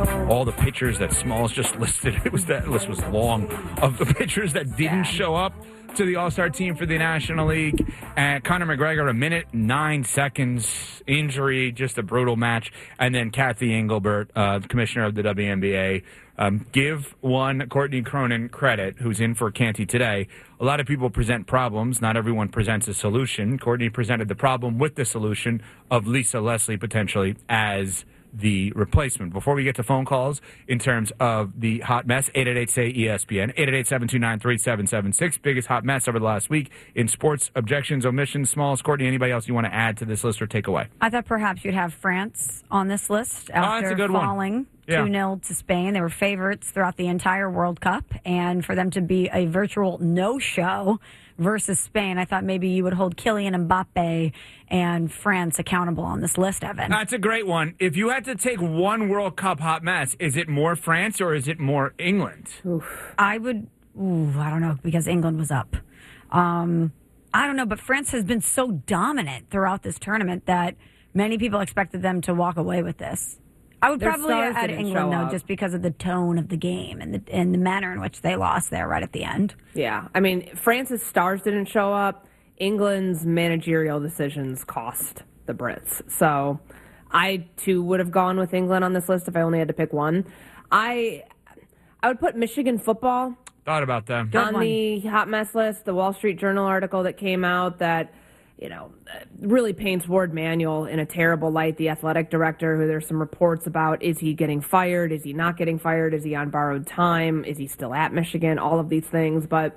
all the pitchers that Smalls just listed. That list was long of the pitchers that didn't show up to the All-Star team for the National League. And Conor McGregor, 1:09 injury, just a brutal match. And then Kathy Engelbert, commissioner of the WNBA. Give one Courtney Cronin credit, who's in for Canty today. A lot of people present problems. Not everyone presents a solution. Courtney presented the problem with the solution of Lisa Leslie potentially as the replacement. Before we get to phone calls, in terms of the hot mess, 888-SAY-ESPN, 888-729-3776, biggest hot mess over the last week in sports, objections, omissions, Smalls. Courtney, anybody else you want to add to this list or take away? I thought perhaps you'd have France on this list after that's a good falling 2-0 to Spain. They were favorites throughout the entire World Cup, and for them to be a virtual no-show versus Spain, I thought maybe you would hold Kylian Mbappe and France accountable on this list, Evan. That's a great one. If you had to take one World Cup hot mess, is it more France or is it more England? I don't know, because England was up. I don't know, but France has been so dominant throughout this tournament that many people expected them to walk away with this. I would probably add England, though, just because of the tone of the game and the manner in which they lost there right at the end. Yeah. I mean, France's stars didn't show up. England's managerial decisions cost the Brits. So I, too, would have gone with England on this list if I only had to pick one. I would put Michigan football. Thought about them. On the hot mess list, the Wall Street Journal article that came out that really paints Ward Manuel in a terrible light, the athletic director, who there's some reports about, is he getting fired? Is he not getting fired? Is he on borrowed time? Is he still at Michigan? All of these things. But,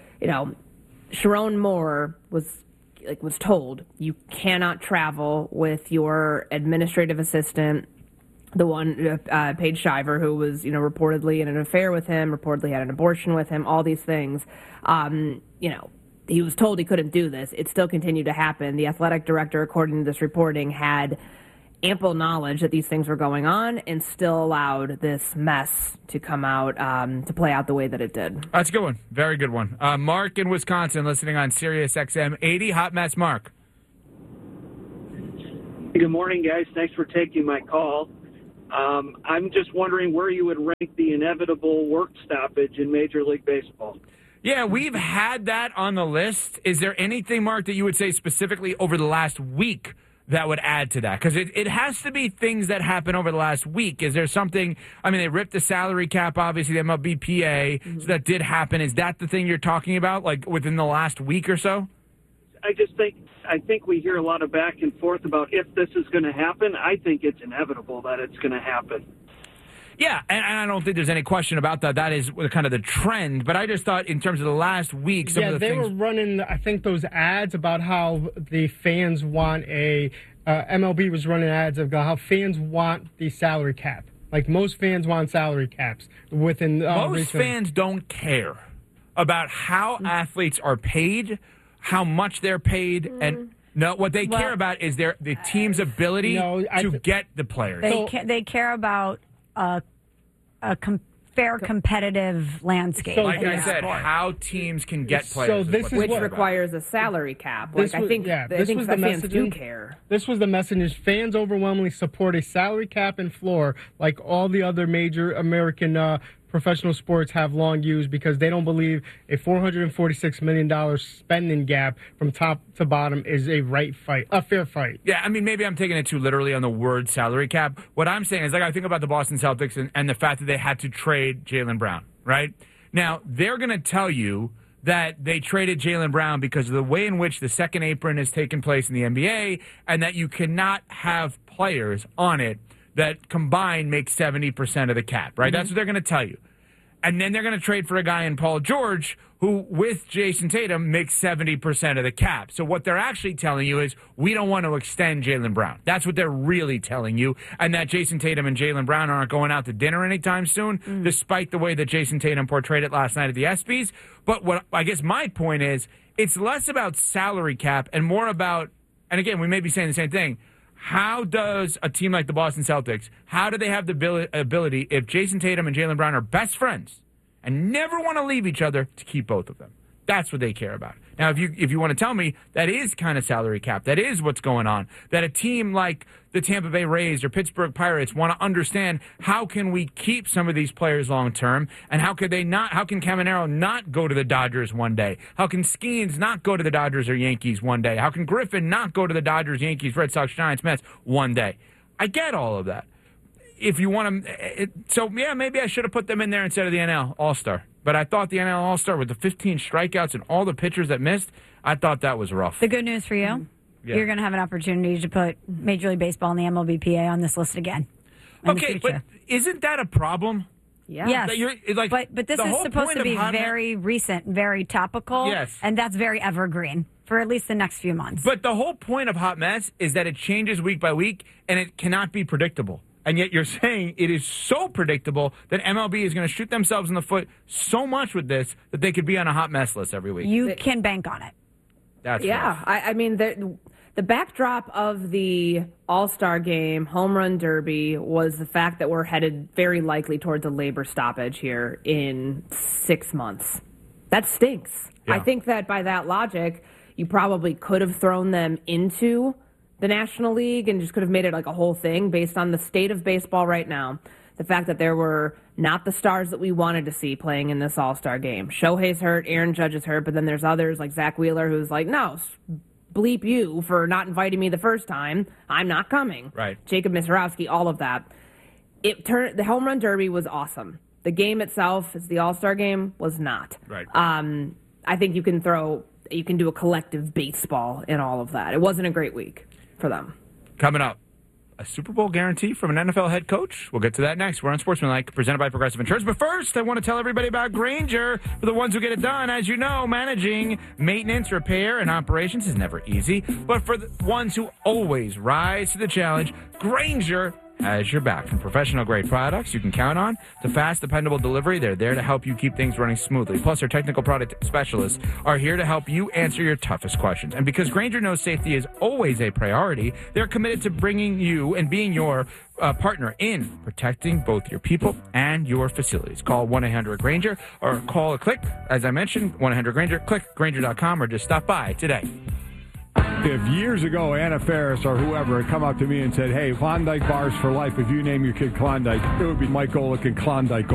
Sharon Moore was told you cannot travel with your administrative assistant, the one, Paige Shiver, who was, reportedly in an affair with him, reportedly had an abortion with him, all these things. He was told he couldn't do this. It still continued to happen. The athletic director, according to this reporting, had ample knowledge that these things were going on and still allowed this mess to come out, to play out the way that it did. That's a good one. Very good one. Mark in Wisconsin, listening on Sirius XM 80. Hot mess, Mark. Good morning, guys. Thanks for taking my call. I'm just wondering where you would rank the inevitable work stoppage in Major League Baseball. Yeah, we've had that on the list. Is there anything, Mark, that you would say specifically over the last week that would add to that? Because it has to be things that happen over the last week. Is there something, they ripped the salary cap, obviously, the MLBPA, so that did happen. Is that the thing you're talking about, like within the last week or so? I think we hear a lot of back and forth about if this is going to happen. I think it's inevitable that it's going to happen. Yeah, and I don't think there's any question about that. That is kind of the trend. But I just thought in terms of the last week, some of the things... were running, I think, those ads about how the fans want MLB was running ads about how fans want the salary cap. Like, most fans want salary caps. Most fans don't care about how athletes are paid, how much they're paid, and... No, what they care about is the team's ability to get the players. They care about a fair competitive landscape. Like I said, how teams can get players. Which requires a salary cap. I think fans do care. This was the message. Fans overwhelmingly support a salary cap and floor like all the other major American professional sports have long used, because they don't believe a $446 million spending gap from top to bottom is a fair fight. Yeah, maybe I'm taking it too literally on the word salary cap. What I'm saying is, I think about the Boston Celtics and the fact that they had to trade Jaylen Brown, right? Now, they're going to tell you that they traded Jaylen Brown because of the way in which the second apron has taken place in the NBA, and that you cannot have players on it that combined make 70% of the cap, right? Mm-hmm. That's what they're going to tell you. And then they're going to trade for a guy in Paul George who, with Jason Tatum, makes 70% of the cap. So what they're actually telling you is, we don't want to extend Jaylen Brown. That's what they're really telling you. And that Jason Tatum and Jaylen Brown aren't going out to dinner anytime soon, despite the way that Jason Tatum portrayed it last night at the ESPYs. But what I guess my point is, it's less about salary cap and more about, and again, we may be saying the same thing, how does a team like the Boston Celtics, how do they have the ability, if Jason Tatum and Jaylen Brown are best friends and never want to leave each other, to keep both of them? That's what they care about. Now, if you want to tell me that is kind of salary cap, that is what's going on, that a team like the Tampa Bay Rays or Pittsburgh Pirates want to understand how can we keep some of these players long term, and how can Caminero not go to the Dodgers one day? How can Skeens not go to the Dodgers or Yankees one day? How can Griffin not go to the Dodgers, Yankees, Red Sox, Giants, Mets one day? I get all of that. If you want to, maybe I should have put them in there instead of the NL All-Star. But I thought the NL All-Star with the 15 strikeouts and all the pitchers that missed, I thought that was rough. The good news for you, you're going to have an opportunity to put Major League Baseball and the MLBPA on this list again. Okay, but isn't that a problem? Yeah. Yes. But this is supposed to be very recent, very topical. Yes. And that's very evergreen for at least the next few months. But the whole point of Hot Mess is that it changes week by week, and it cannot be predictable. And yet you're saying it is so predictable that MLB is going to shoot themselves in the foot so much with this that they could be on a hot mess list every week. You can bank on it. That's rough. I mean, the backdrop of the All-Star Game, Home Run Derby, was the fact that we're headed very likely towards a labor stoppage here in 6 months. That stinks. Yeah. I think that by that logic, you probably could have thrown them into the National League and just could have made it like a whole thing based on the state of baseball right now. The fact that there were not the stars that we wanted to see playing in this All-Star Game. Shohei's hurt, Aaron Judge is hurt, but then there's others like Zach Wheeler who's like, no, bleep you for not inviting me the first time. I'm not coming. Right. Jacob Misrowski, all of that. The Home Run Derby was awesome. The game itself, as the All-Star Game, was not. Right. I think you can do a collective baseball in all of that. It wasn't a great week for them. Coming up, a Super Bowl guarantee from an NFL head coach. We'll get to that next. We're on Sportsmanlike, presented by Progressive Insurance. But first, I want to tell everybody about Grainger. For the ones who get it done, as you know, managing maintenance, repair, and operations is never easy. But for the ones who always rise to the challenge, Grainger has your back. From professional-grade products you can count on to fast, dependable delivery, they're there to help you keep things running smoothly. Plus, our technical product specialists are here to help you answer your toughest questions. And because Grainger knows safety is always a priority, they're committed to bringing you and being your partner in protecting both your people and your facilities. Call 1-800-GRAINGER or call a click, as I mentioned, 1-800-GRAINGER, click Grainger.com, or just stop by today. If years ago Anna Faris or whoever had come up to me and said, hey, Klondike bars for life, if you name your kid Klondike, it would be Mike Golick and Klondike